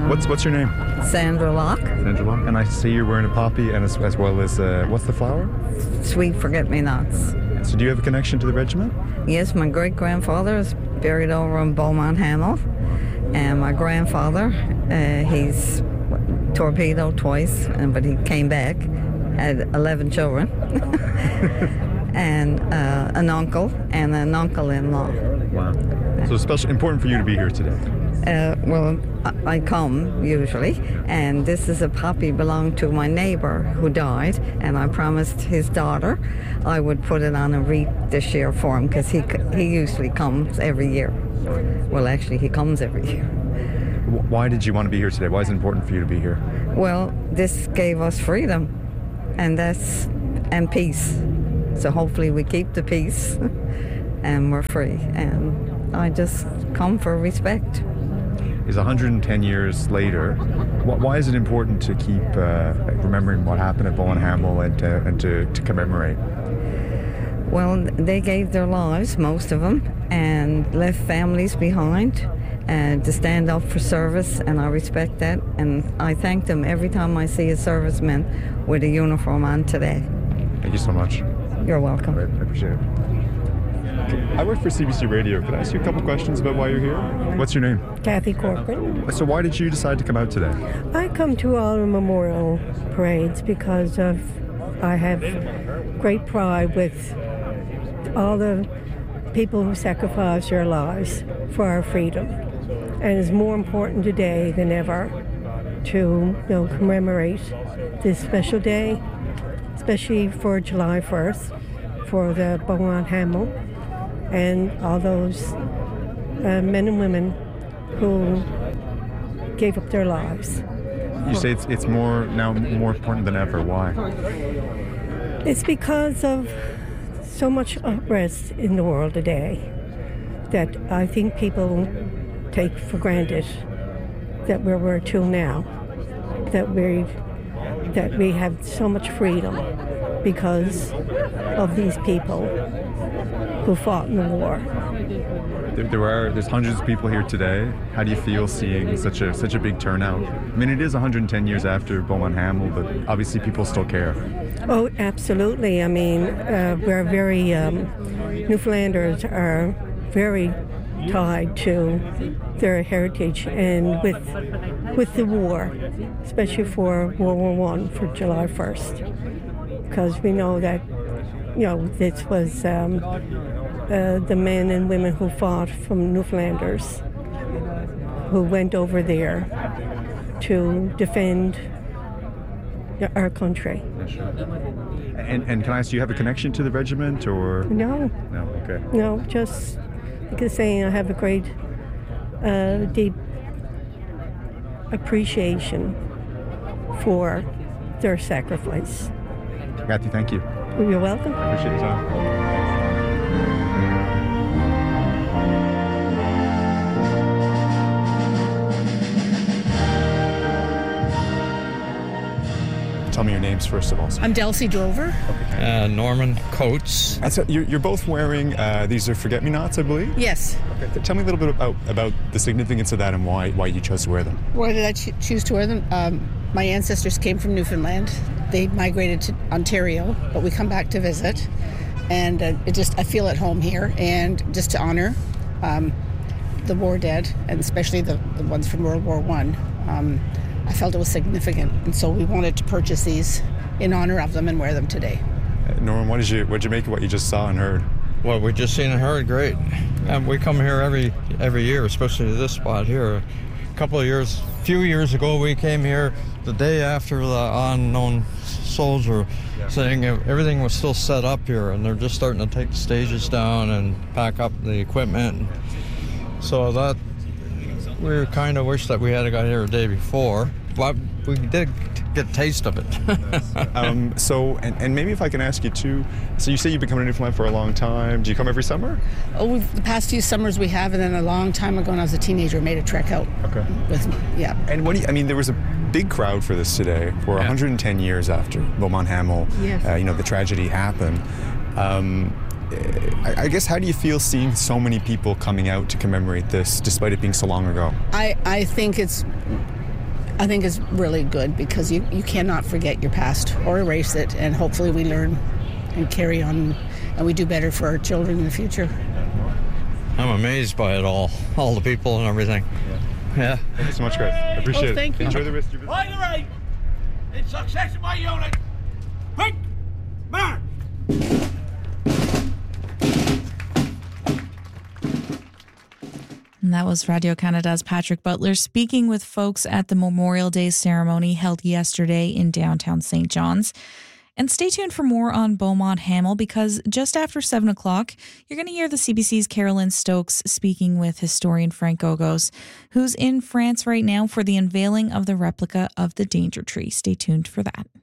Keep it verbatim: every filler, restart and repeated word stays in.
What's what's your name? Sandra Locke. Sandra Locke. And I see you're wearing a poppy, and as, as well as uh, what's the flower? Sweet forget-me-nots. So do you have a connection to the regiment? Yes, my great-grandfather is buried over in Beaumont Hamel, and my grandfather, uh, he's torpedoed twice, and but he came back, had eleven children, and uh, an uncle and an uncle-in-law. Wow. So it's special, important for you to be here today. Uh, well, I come usually, and this is a poppy belonged to my neighbor who died, and I promised his daughter I would put it on a wreath this year for him, because he he usually comes every year. Well, actually, he comes every year. Why did you want to be here today? Why is it important for you to be here? Well, this gave us freedom, and that's and peace. So hopefully we keep the peace, and we're free. And I just come for respect. Is one hundred ten years later, why is it important to keep uh, remembering what happened at Beaumont Hamel and, to, and to, to commemorate? Well, they gave their lives, most of them, and left families behind and to stand up for service, and I respect that, and I thank them every time I see a serviceman with a uniform on today. Thank you so much. You're welcome. Right, I appreciate it. I work for C B C Radio. Could I ask you a couple questions about why you're here? What's your name? Kathy Corcoran. So why did you decide to come out today? I come to all the memorial parades because of I have great pride with all the people who sacrificed their lives for our freedom. And it's more important today than ever to you know, commemorate this special day, especially for July first, for the Beaumont Hamel, and all those uh, men and women who gave up their lives. You say it's it's more now more important than ever. Why? It's because of so much unrest in the world today that I think people take for granted that where we're to now, that we that we have so much freedom because of these people who fought in the war. There, there are there's hundreds of people here today. How do you feel seeing such a such a big turnout? I mean, it is one hundred ten years after Beaumont Hamel, but obviously people still care. Oh, absolutely. I mean, uh, we're very um, Newfoundlanders are very tied to their heritage, and with with the war, especially for World War One, for July first, because we know that you know this was um, uh, the men and women who fought from Newfoundlanders who went over there to defend our country. And and can I ask, do you have a connection to the regiment or? No. No. Okay. No, just like I say, I have a great, uh, deep appreciation for their sacrifice. Kathy, thank you. You're welcome. I appreciate your time. Tell me your names first of all. I'm Delcy Drover. Okay. Uh, Norman Coates. And so you're, you're both wearing, uh, these are forget-me-nots, I believe? Yes. Okay. Tell me a little bit about, about the significance of that and why, why you chose to wear them. Why did I cho- choose to wear them? Um, my ancestors came from Newfoundland. They migrated to Ontario, but we come back to visit. And uh, it just, I feel at home here. And just to honor um, the war dead, and especially the, the ones from World War One, um, I felt it was significant, and so we wanted to purchase these in honor of them and wear them today. Uh, Norman, what did you what did you make of what you just saw and heard? Well, we just seen and heard, great. And we come here every every year, especially to this spot here. A couple of years, a few years ago, we came here the day after the unknown soldier thing. Everything was still set up here, and they're just starting to take the stages down and pack up the equipment. So that, we kind of wish that we had got here a day before, but we did get a taste of it. um, so, and, and maybe if I can ask you too, so you say you've been coming to Newfoundland for a long time. Do you come every summer? Oh, we've, the past few summers we have, and then a long time ago when I was a teenager, made a trek out. Okay. With, yeah. And what do you, I mean, there was a big crowd for this today. We're yeah. one hundred ten years after Beaumont Hamel, yes. uh, you know, the tragedy happened. Um, I guess, how do you feel seeing so many people coming out to commemorate this, despite it being so long ago? I, I think it's I think is really good because you, you cannot forget your past or erase it, and hopefully we learn and carry on, and we do better for our children in the future. I'm amazed by it all, all the people and everything. Yeah. yeah. Thank you so much, guys. I appreciate oh, thank it. You. Enjoy the rest of your visit. By the right, in succession by unit. Quick, march! And that was Radio-Canada's Patrick Butler speaking with folks at the Memorial Day ceremony held yesterday in downtown Saint John's. And stay tuned for more on Beaumont Hamel, because just after seven o'clock, you're going to hear the C B C's Carolyn Stokes speaking with historian Frank Gogos, who's in France right now for the unveiling of the replica of the Danger Tree. Stay tuned for that.